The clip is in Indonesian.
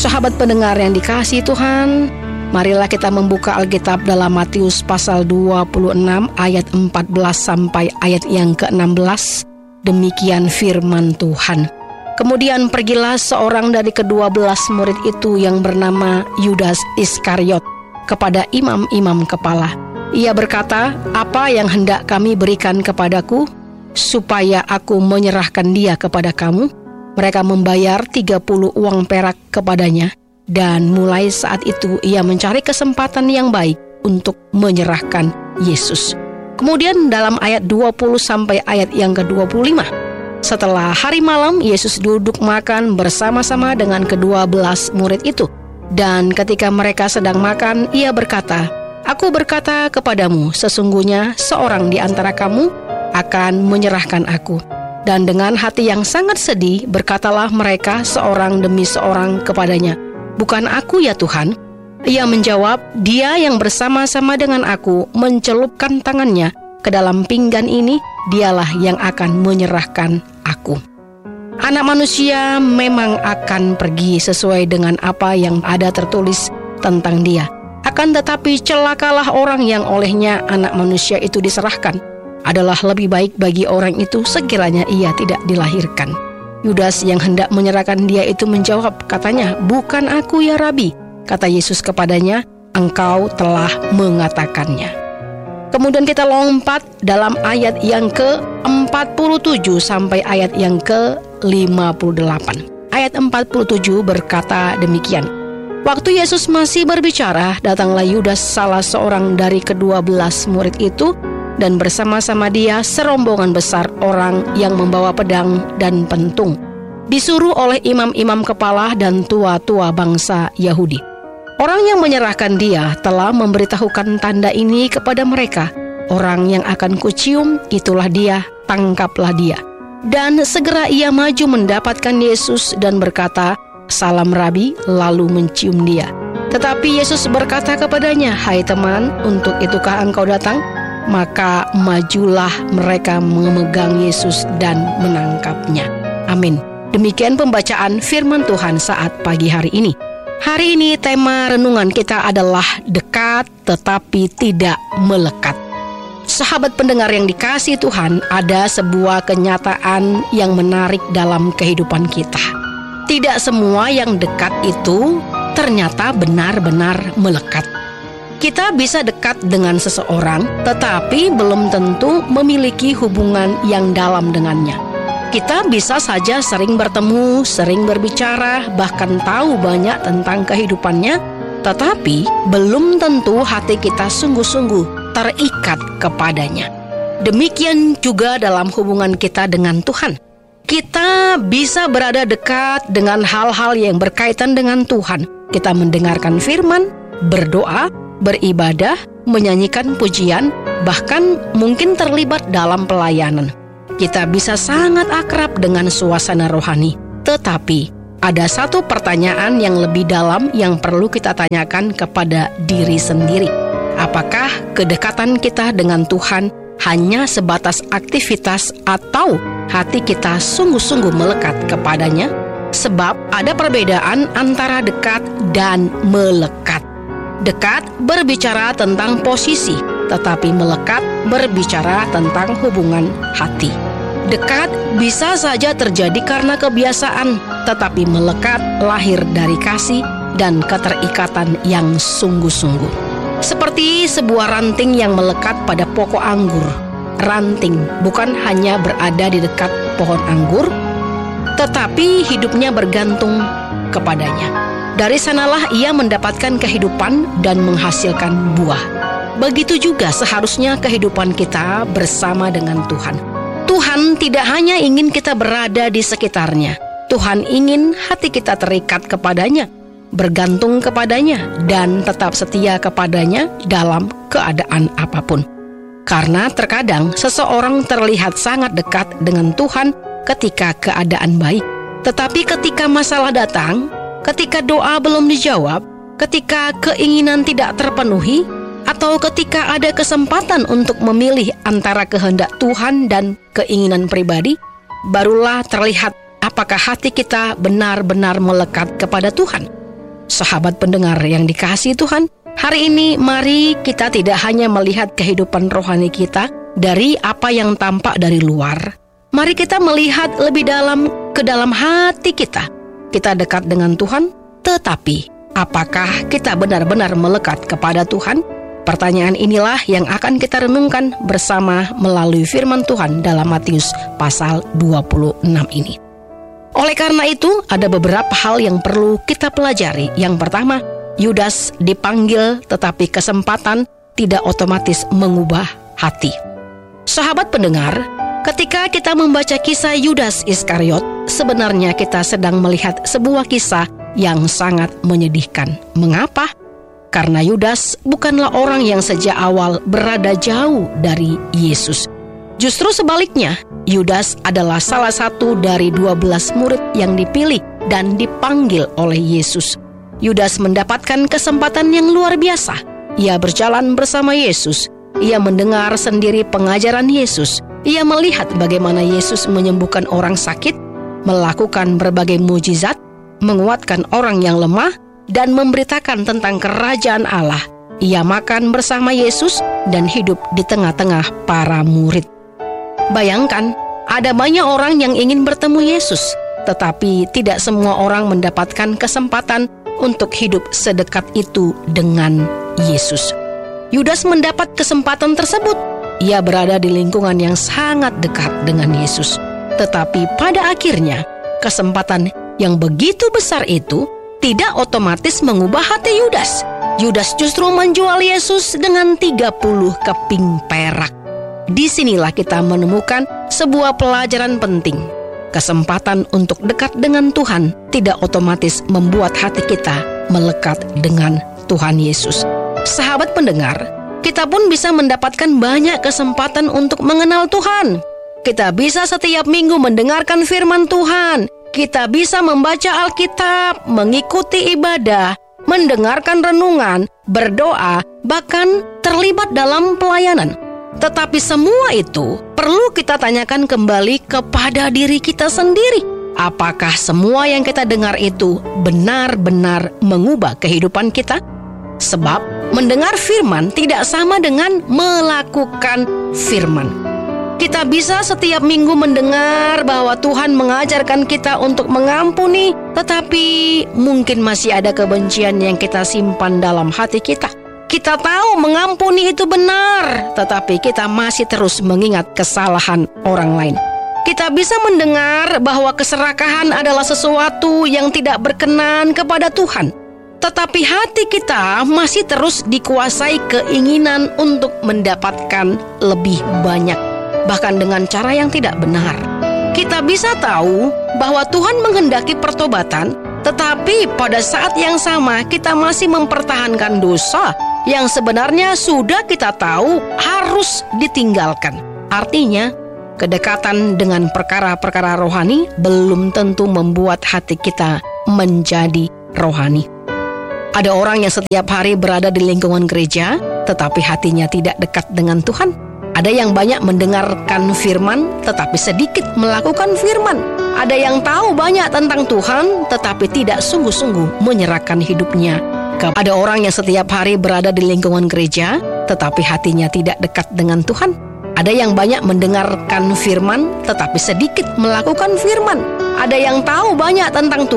Sahabat pendengar yang dikasihi Tuhan, marilah kita membuka Alkitab dalam Matius pasal 26 ayat 14 sampai ayat yang ke-16. Demikian firman Tuhan. Kemudian pergilah seorang dari ke-12 murid itu yang bernama Yudas Iskariot kepada imam-imam kepala. Ia berkata, "Apa yang hendak kami berikan kepadaku, supaya aku menyerahkan dia kepada kamu?" Mereka membayar 30 uang perak kepadanya, dan mulai saat itu ia mencari kesempatan yang baik untuk menyerahkan Yesus. Kemudian dalam ayat 20 sampai ayat yang ke-25, setelah hari malam, Yesus duduk makan bersama-sama dengan ke-12 murid itu. Dan ketika mereka sedang makan, ia berkata, "Aku berkata kepadamu, sesungguhnya seorang di antara kamu akan menyerahkan aku." Dan dengan hati yang sangat sedih, berkatalah mereka seorang demi seorang kepadanya, "Bukan aku ya Tuhan?" Ia menjawab, "Dia yang bersama-sama dengan aku mencelupkan tangannya ke dalam pinggan ini, dialah yang akan menyerahkan aku." Anak manusia memang akan pergi sesuai dengan apa yang ada tertulis tentang dia. Akan tetapi celakalah orang yang olehnya anak manusia itu diserahkan. Adalah lebih baik bagi orang itu sekiranya ia tidak dilahirkan. Yudas yang hendak menyerahkan dia itu menjawab, katanya, "Bukan aku ya Rabi." Kata Yesus kepadanya, "Engkau telah mengatakannya." Kemudian kita lompat dalam ayat yang ke-47 sampai ayat yang ke-58. Ayat 47 berkata demikian. Waktu Yesus masih berbicara, datanglah Yudas, salah seorang dari ke-12 murid itu, dan bersama-sama dia serombongan besar orang yang membawa pedang dan pentung, disuruh oleh imam-imam kepala dan tua-tua bangsa Yahudi. Orang yang menyerahkan dia telah memberitahukan tanda ini kepada mereka. "Orang yang akan kucium, itulah dia, tangkaplah dia." Dan segera ia maju mendapatkan Yesus dan berkata, "Salam Rabi," lalu mencium dia. Tetapi Yesus berkata kepadanya, "Hai teman, untuk itukah engkau datang?" Maka majulah mereka memegang Yesus dan menangkapnya. Amin. Demikian pembacaan firman Tuhan saat pagi hari ini. Hari ini tema renungan kita adalah dekat tetapi tidak melekat. Sahabat pendengar yang dikasihi Tuhan, ada sebuah kenyataan yang menarik dalam kehidupan kita. Tidak semua yang dekat itu ternyata benar-benar melekat. Kita bisa dekat dengan seseorang, tetapi belum tentu memiliki hubungan yang dalam dengannya. Kita bisa saja sering bertemu, sering berbicara, bahkan tahu banyak tentang kehidupannya, tetapi belum tentu hati kita sungguh-sungguh terikat kepadanya. Demikian juga dalam hubungan kita dengan Tuhan. Kita bisa berada dekat dengan hal-hal yang berkaitan dengan Tuhan. Kita mendengarkan firman, berdoa, beribadah, menyanyikan pujian, bahkan mungkin terlibat dalam pelayanan. Kita bisa sangat akrab dengan suasana rohani. Tetapi ada satu pertanyaan yang lebih dalam yang perlu kita tanyakan kepada diri sendiri. Apakah kedekatan kita dengan Tuhan hanya sebatas aktivitas atau hati kita sungguh-sungguh melekat kepadanya? Sebab ada perbedaan antara dekat dan melekat. Dekat berbicara tentang posisi, tetapi melekat berbicara tentang hubungan hati. Dekat bisa saja terjadi karena kebiasaan, tetapi melekat lahir dari kasih dan keterikatan yang sungguh-sungguh. Seperti sebuah ranting yang melekat pada pokok anggur. Ranting bukan hanya berada di dekat pohon anggur, tetapi hidupnya bergantung kepadanya. Dari sanalah ia mendapatkan kehidupan dan menghasilkan buah. Begitu juga seharusnya kehidupan kita bersama dengan Tuhan. Tuhan tidak hanya ingin kita berada di sekitarnya. Tuhan ingin hati kita terikat kepadanya, bergantung kepadanya, dan tetap setia kepadanya dalam keadaan apapun. Karena terkadang seseorang terlihat sangat dekat dengan Tuhan ketika keadaan baik. Tetapi ketika masalah datang, ketika doa belum dijawab, ketika keinginan tidak terpenuhi, atau ketika ada kesempatan untuk memilih antara kehendak Tuhan dan keinginan pribadi, barulah terlihat apakah hati kita benar-benar melekat kepada Tuhan. Sahabat pendengar yang dikasihi Tuhan, hari ini mari kita tidak hanya melihat kehidupan rohani kita dari apa yang tampak dari luar. Mari kita melihat lebih dalam ke dalam hati kita. Kita dekat dengan Tuhan, tetapi apakah kita benar-benar melekat kepada Tuhan? Pertanyaan inilah yang akan kita renungkan bersama melalui firman Tuhan dalam Matius pasal 26 ini. Oleh karena itu, ada beberapa hal yang perlu kita pelajari. Yang pertama, Yudas dipanggil tetapi kesempatan tidak otomatis mengubah hati. Sahabat pendengar, ketika kita membaca kisah Yudas Iskariot, sebenarnya kita sedang melihat sebuah kisah yang sangat menyedihkan. Mengapa? Karena Yudas bukanlah orang yang sejak awal berada jauh dari Yesus. Justru sebaliknya, Yudas adalah salah satu dari 12 murid yang dipilih dan dipanggil oleh Yesus. Yudas mendapatkan kesempatan yang luar biasa. Ia berjalan bersama Yesus. Ia mendengar sendiri pengajaran Yesus. Ia melihat bagaimana Yesus menyembuhkan orang sakit, melakukan berbagai mujizat, menguatkan orang yang lemah, dan memberitakan tentang kerajaan Allah. Ia makan bersama Yesus dan hidup di tengah-tengah para murid. Bayangkan, ada banyak orang yang ingin bertemu Yesus, tetapi tidak semua orang mendapatkan kesempatan untuk hidup sedekat itu dengan Yesus. Yudas mendapat kesempatan tersebut. Ia berada di lingkungan yang sangat dekat dengan Yesus. Tetapi pada akhirnya, kesempatan yang begitu besar itu tidak otomatis mengubah hati Yudas. Yudas justru menjual Yesus dengan 30 keping perak. Disinilah kita menemukan sebuah pelajaran penting. Kesempatan untuk dekat dengan Tuhan tidak otomatis membuat hati kita melekat dengan Tuhan Yesus. Sahabat pendengar, kita pun bisa mendapatkan banyak kesempatan untuk mengenal Tuhan. Kita bisa setiap minggu mendengarkan firman Tuhan. Kita bisa membaca Alkitab, mengikuti ibadah, mendengarkan renungan, berdoa, bahkan terlibat dalam pelayanan. Tetapi semua itu perlu kita tanyakan kembali kepada diri kita sendiri. Apakah semua yang kita dengar itu benar-benar mengubah kehidupan kita? Sebab mendengar firman tidak sama dengan melakukan firman. Kita bisa setiap minggu mendengar bahwa Tuhan mengajarkan kita untuk mengampuni, tetapi mungkin masih ada kebencian yang kita simpan dalam hati kita. Kita tahu mengampuni itu benar, tetapi kita masih terus mengingat kesalahan orang lain. Kita bisa mendengar bahwa keserakahan adalah sesuatu yang tidak berkenan kepada Tuhan, tetapi hati kita masih terus dikuasai keinginan untuk mendapatkan lebih banyak, bahkan dengan cara yang tidak benar. Kita bisa tahu bahwa Tuhan menghendaki pertobatan, tetapi pada saat yang sama kita masih mempertahankan dosa yang sebenarnya sudah kita tahu harus ditinggalkan. Artinya, kedekatan dengan perkara-perkara rohani belum tentu membuat hati kita menjadi rohani. Ada orang yang setiap hari berada di lingkungan gereja, tetapi hatinya tidak dekat dengan Tuhan. Ada yang banyak mendengarkan firman, tetapi sedikit melakukan firman. Ada yang tahu banyak tentang Tuhan, tetapi tidak sungguh-sungguh menyerahkan hidupnya. Ada orang yang setiap hari berada di lingkungan gereja, tetapi hatinya tidak dekat dengan Tuhan. Ada yang banyak mendengarkan firman, tetapi sedikit melakukan firman. Ada yang tahu banyak tentang Tuhan,